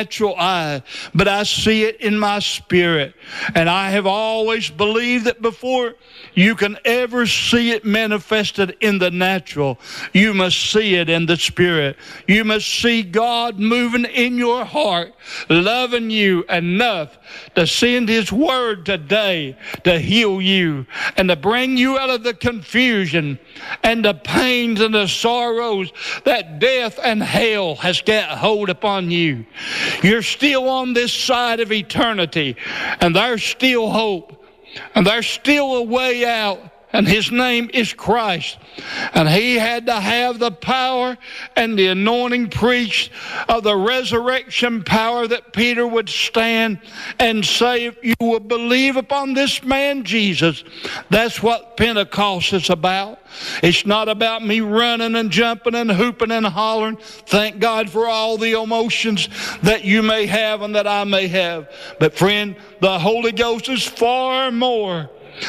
natural eye, but I see it in my spirit. And I have always believed that before you can ever see it manifested in the natural, you must see it in the spirit. You must see God moving in your heart, loving you enough to send His word today to heal you and to bring you out of the confusion and the pains and the sorrows that death and hell has got hold upon you. You're still on this side of eternity, and there's still hope, and there's still a way out, and His name is Christ. And He had to have the power and the anointing preached of the resurrection power that Peter would stand and say, if you will believe upon this man Jesus. That's what Pentecost is about. It's not about me running and jumping and hooping and hollering. Thank God for all the emotions that you may have and that I may have. But friend, the Holy Ghost is far more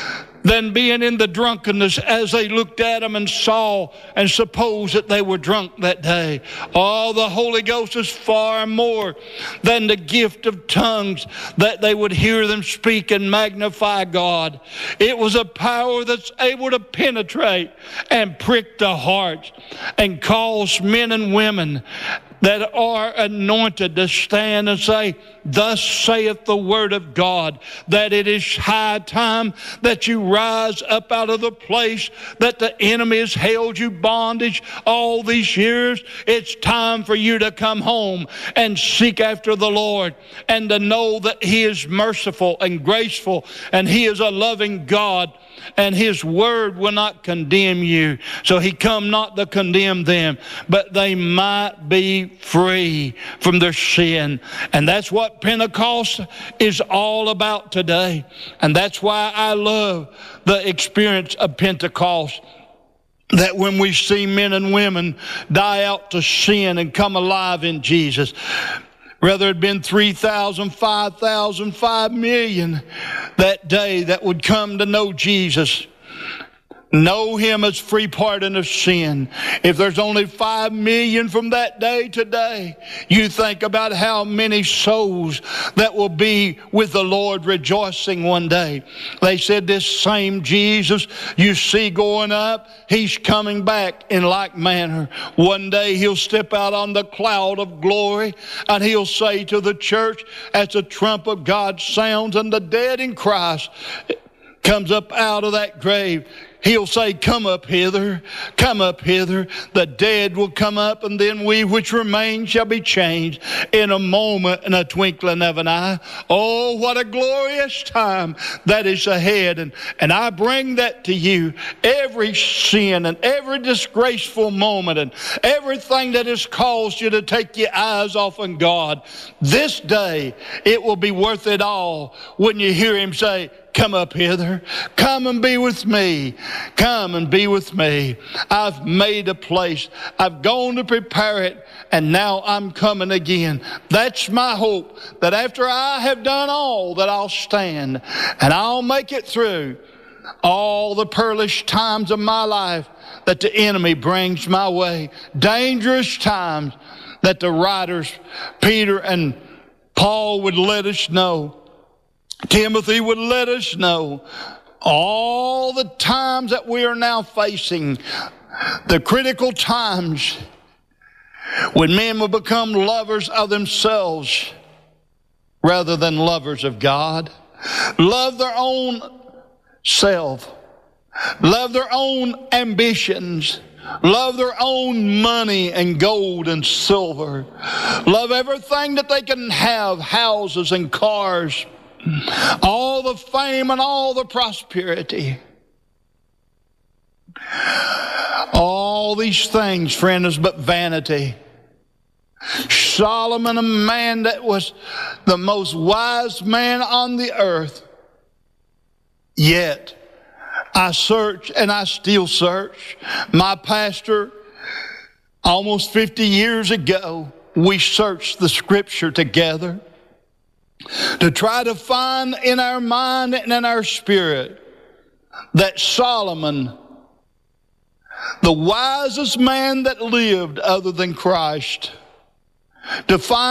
than being in the drunkenness as they looked at them and saw and supposed that they were drunk that day. Oh, the Holy Ghost is far more than the gift of tongues that they would hear them speak and magnify God. It was a power that's able to penetrate and prick the hearts and cause men and women that are anointed to stand and say, thus saith the word of God, that it is high time that you rise up out of the place that the enemy has held you bondage all these years. It's time for you to come home and seek after the Lord and to know that He is merciful and graceful and He is a loving God, and His word will not condemn you. So He come not to condemn them, but they might be free from their sin. And that's what Pentecost is all about today. And that's why I love the experience of Pentecost. That when we see men and women die out to sin and come alive in Jesus, whether it had been 3,000, 5,000, 5 million that day that would come to know Jesus, know Him as free pardon of sin. If there's only 5 million from that day today, you think about how many souls that will be with the Lord rejoicing one day. They said this same Jesus you see going up, He's coming back in like manner. One day He'll step out on the cloud of glory and He'll say to the church, as the trump of God sounds and the dead in Christ comes up out of that grave, He'll say, come up hither, come up hither. The dead will come up, and then we which remain shall be changed in a moment, in a twinkling of an eye. Oh, what a glorious time that is ahead. And I bring that to you. Every sin and every disgraceful moment and everything that has caused you to take your eyes off on God, this day it will be worth it all when you hear Him say, come up hither. Come and be with me. Come and be with me. I've made a place. I've gone to prepare it, and now I'm coming again. That's my hope, that after I have done all, that I'll stand and I'll make it through all the perilous times of my life that the enemy brings my way. Dangerous times that the writers, Peter and Paul, would let us know. Timothy would let us know all the times that we are now facing, the critical times when men will become lovers of themselves rather than lovers of God. Love their own self, love their own ambitions, love their own money and gold and silver, love everything that they can have, houses and cars, all the fame and all the prosperity. All these things, friend, is but vanity. Solomon, a man that was the most wise man on the earth, yet I search and I still search. My pastor, almost 50 years ago, we searched the Scripture together to try to find in our mind and in our spirit that Solomon, the wisest man that lived other than Christ, to find